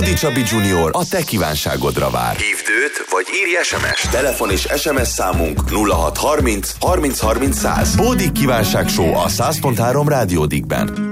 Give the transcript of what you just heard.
Bódi Csabi Junior a te kívánságodra vár. Hívd őt, vagy írj SMS-t. Telefon és SMS számunk 0630 30 30 100. Bódi kívánság show a 100.3 Rádiódikben.